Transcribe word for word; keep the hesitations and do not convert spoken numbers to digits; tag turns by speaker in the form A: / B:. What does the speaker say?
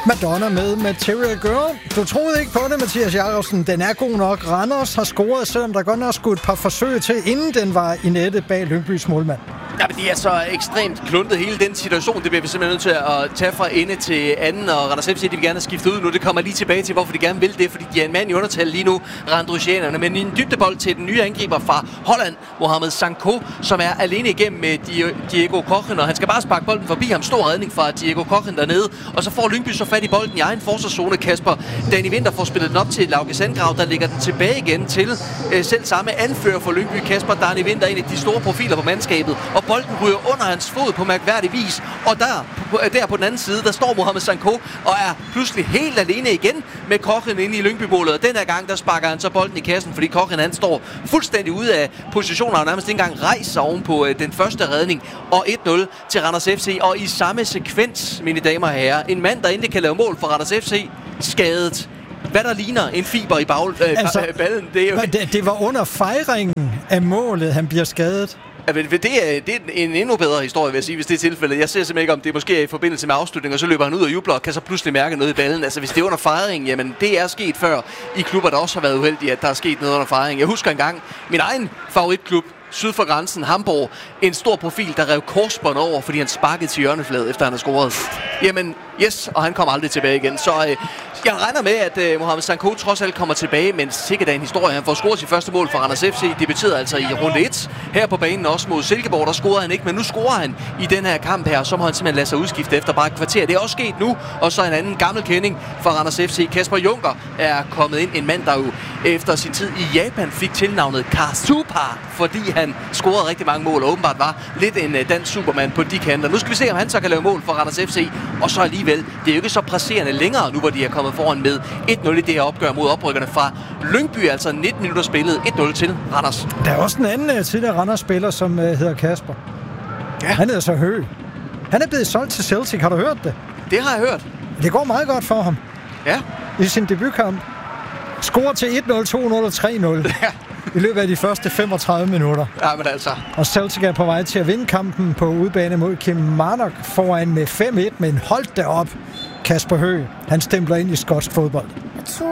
A: Madonna med Material Girl. Du troede ikke på det, Mathias Jakobsen. Den er god nok. Randers har scoret, selvom der godt nok skulle et par forsøg til, inden den var i nettet bag Lyngbys målmand.
B: Ja, men det er så ekstremt kluntet hele den situation. Det bliver vi simpelthen nødt til at tage fra ende til anden. Og Randers F C, de vil gerne have skiftet ud nu. Det kommer lige tilbage til, hvorfor de gerne vil det. Fordi de er en mand i undertal lige nu, randrusianerne. Men en dybdebold til den nye angriber fra Holland, Mohamed Sanko, som er alene igennem med Diego Kochen. Og han skal bare sparke bolden forbi ham. Stor redning fra Diego Kochen dernede. Og så får Lyngby så fat i bolden i egen forsvarszone. Kasper Danny Winther får spillet den op til Lauke Sandgrav, der lægger den tilbage igen til øh, selv samme anfører for Lyngby, Kasper Danny Winther, en af de store profiler på mandskabet. Og bolden ryger under hans fod på mærkværdig vis. Og der på, der på den anden side, der står Mohamed Sanko og er pludselig helt alene igen med Kochen inde i Lyngby-målet. Og den her gang, der sparker han så bolden i kassen, fordi Kochen han står fuldstændig ude af positioner og nærmest ikke engang rejser oven på øh, den første redning. Og et nul til Randers F C. Og i samme sekvens, mine damer og herrer, en mand, der endelig kan lave mål for Randers F C, skadet. Hvad der ligner en fiber i bag, øh, altså, ballen. Det, er jo...
A: det, det var under fejringen af målet, han bliver skadet.
B: Ja, det, er, det er en endnu bedre historie, vil jeg sige, hvis det er tilfældet. Jeg ser simpelthen ikke, om det måske er i forbindelse med afslutning, og så løber han ud og jubler og kan så pludselig mærke noget i ballen. Altså, hvis det er under fejringen, jamen det er sket før i klubber, der også har været uheldige, at der er sket noget under fejringen. Jeg husker engang min egen favoritklub, syd for grænsen, Hamburg, en stor profil, der rev korsbånd over, fordi han sparkede til hjørnefladet, efter han har scoret. Jamen, yes, og han kommer aldrig tilbage igen. Så øh, jeg regner med, at øh, Mohamed Sanko trods alt kommer tilbage, men sikkert er en historie. Han får scoret sit første mål for Randers F C. Debuterede altså i runde et. Her på banen også mod Silkeborg, der scorede han ikke, men nu scorer han i den her kamp her, så må han simpelthen lade sig udskifte efter bare et kvarter. Det er også sket nu, og så en anden gammel kending for Randers F C. Kasper Junker er kommet ind, en mand, der jo efter sin tid i Japan fik tilnavnet Kasupa, fordi han scorede rigtig mange mål og åbenbart var lidt en dansk supermand på de kanter. Nu skal vi se, om han så kan lave mål for Randers F C, og så alligevel, det er jo ikke så presserende længere nu, hvor de er kommet foran med et nul i det her opgør mod oprykkerne fra Lyngby, altså nitten minutter spillet, et nul til Randers.
A: Der er også en anden uh, tidligere Randers-spiller, som uh, hedder Kasper. Ja. Han hedder så Høgh. Han er blevet solgt til Celtic, har du hørt det?
B: Det har jeg hørt.
A: Det går meget godt for ham.
B: Ja.
A: I sin debutkamp. Scorer til et nul, to nul og tre nul. Ja. I løbet af de første femogtredive minutter.
B: Ja, men altså.
A: Og Celtic er på vej til at vinde kampen på udebane mod Kilmarnock foran med fem et, men hold da op. Kasper Høgh, han stempler ind i skotsk fodbold.